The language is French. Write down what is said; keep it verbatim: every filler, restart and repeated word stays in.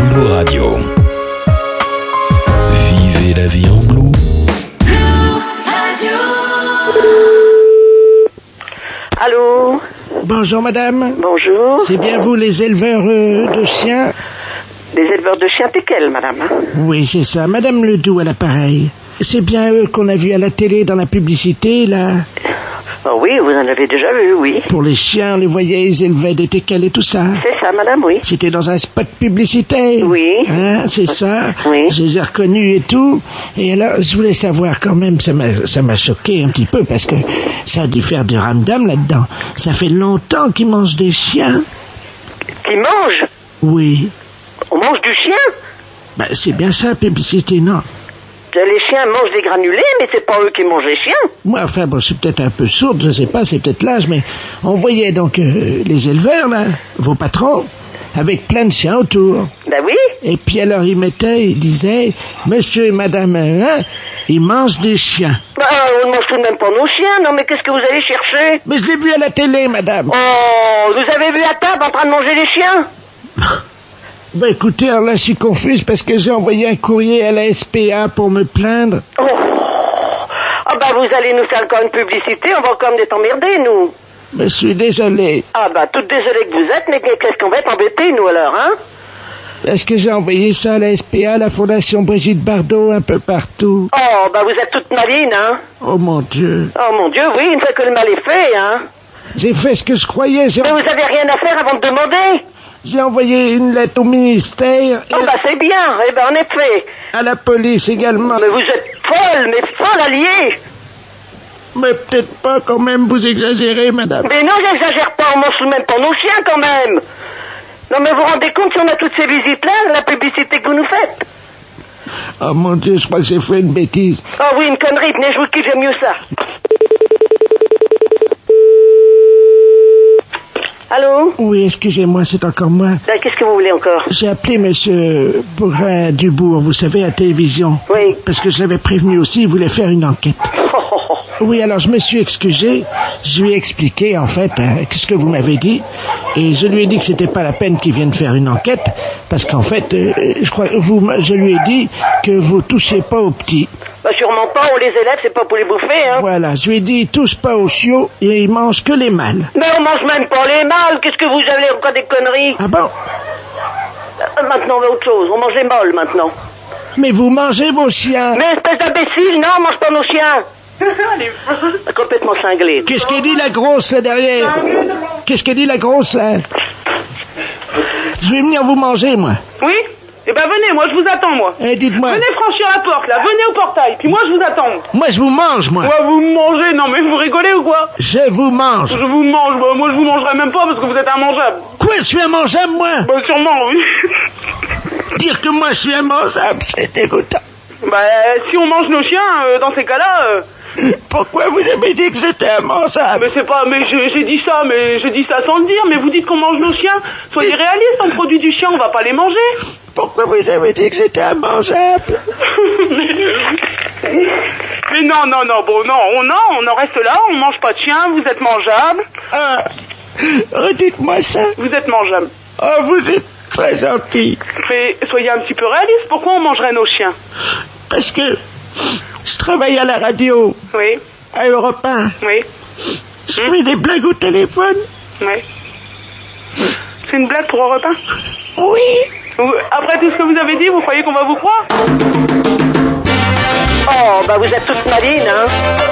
Blue Radio. Vivez la vie en Blue. Blue Radio. Allô? Bonjour madame. Bonjour. C'est bien vous les éleveurs euh, de chiens? Les éleveurs de chiens Teckel, madame. Oui, c'est ça. Madame Ledoux à l'appareil. C'est bien eux qu'on a vu à la télé dans la publicité, là? Oh oui, vous en avez déjà vu, oui. Pour les chiens, on les voyait, ils élevaient des teckels et tout ça. C'est ça, madame, oui. C'était dans un spot publicitaire. Oui. Hein, c'est ça. Oui. Je les ai reconnus et tout. Et alors, je voulais savoir quand même, ça m'a, ça m'a choqué un petit peu parce que ça a dû faire du ramdam là-dedans. Ça fait longtemps qu'ils mangent des chiens. Qui mangent? Oui. On mange du chien? Ben, c'est bien ça, publicité, non? Les chiens mangent des granulés, mais c'est pas eux qui mangent les chiens. Moi, enfin, bon, je suis peut-être un peu sourde, je sais pas, c'est peut-être l'âge, mais on voyait donc euh, les éleveurs, là, vos patrons, avec plein de chiens autour. Ben oui. Et puis alors, ils mettaient, ils disaient, monsieur et madame, hein, ils mangent des chiens. Ben, on ne mange tout de même pas nos chiens, non, mais qu'est-ce que vous allez chercher? Mais je l'ai vu à la télé, madame. Oh, vous avez vu à table en train de manger les chiens? Ben écoutez, alors là, je suis confuse parce que j'ai envoyé un courrier à la S P A pour me plaindre. Oh. Ah ben, vous allez nous faire encore une publicité, on va encore être emmerdés, nous. Mais je suis désolé. Ah ben, toute désolée que vous êtes, mais qu'est-ce qu'on va être embêtés, nous, alors, hein? Est-ce que j'ai envoyé ça à la S P A, la Fondation Brigitte Bardot, un peu partout? Oh, ben vous êtes toute maline, hein? Oh mon Dieu. Oh mon Dieu, oui, une fois que le mal est fait, hein? J'ai fait ce que je croyais. J'ai... Mais vous avez rien à faire avant de demander? J'ai envoyé une lettre au ministère. Oh bah c'est bien, eh ben en effet. À la police également. Mais vous êtes folle, mais folle alliée. Mais peut-être pas quand même, vous exagérez, madame. Mais non, j'exagère pas, on mange tout de même pas nos chiens quand même. Non mais vous vous rendez compte si on a toutes ces visites-là, la publicité que vous nous faites? Oh mon Dieu, je crois que j'ai fait une bêtise. Oh oui, une connerie, tenez, je vous kiffe, j'aime mieux ça. Allô? Oui, excusez-moi, c'est encore moi. Ben, qu'est-ce que vous voulez encore? J'ai appelé monsieur Bourrin-Dubourg, vous savez, à la télévision. Oui. Parce que je l'avais prévenu aussi, il voulait faire une enquête. Oui, alors je me suis excusé, je lui ai expliqué en fait hein, ce que vous m'avez dit, et je lui ai dit que c'était pas la peine qu'il vienne faire une enquête, parce qu'en fait, euh, je crois, vous, je lui ai dit que vous touchez pas aux petits. Bah sûrement pas, on les élève, c'est pas pour les bouffer, hein. Voilà, je lui ai dit, ils touchent pas aux chiots, et ils mangent que les mâles. Mais on mange même pas les mâles, qu'est-ce que vous avez encore des conneries? Ah bon? Euh, Maintenant on va autre chose, on mange les mâles maintenant. Mais vous mangez vos chiens. Mais espèce d'imbécile, non, on mange pas nos chiens. Complètement cinglé. Qu'est-ce qu'elle dit la grosse là derrière? Qu'est-ce qu'elle dit la grosse là? Je vais venir vous manger moi. Oui? Eh ben venez, moi je vous attends moi. Eh, dites-moi. Venez franchir la porte là, venez au portail, puis moi je vous attends. Moi je vous mange moi. Moi vous me mangez, non mais vous rigolez ou quoi? Je vous mange. Je vous mange, bah, moi je vous mangerai même pas parce que vous êtes immangeable. Quoi, je suis immangeable moi? Bah sûrement, oui. Dire que moi je suis immangeable, c'est dégoûtant. Bah si on mange nos chiens, euh, dans ces cas-là... Euh... Pourquoi vous avez dit que j'étais immangeable? Mais c'est pas... Mais je- j'ai dit ça, mais j'ai dit ça sans le dire, mais vous dites qu'on mange nos chiens. Soyez réalistes, on produit du chien, on va pas les manger. Pourquoi vous avez dit que j'étais immangeable? Mais non, non, non, bon, non, on, non, on en reste là, on mange pas de chien, vous êtes mangeable. Ah, redites-moi ça. Vous êtes mangeable. Oh, vous êtes très gentil. Mais soyez un petit peu réaliste, pourquoi on mangerait nos chiens? Parce que je travaille à la radio, Oui, à Europe un. oui, Je fais des blagues au téléphone. oui. C'est une blague pour Europe un? Oui. Vous- Après tout ce que vous avez dit, vous croyez qu'on va vous croire? Oh, bah vous êtes toute maline, hein.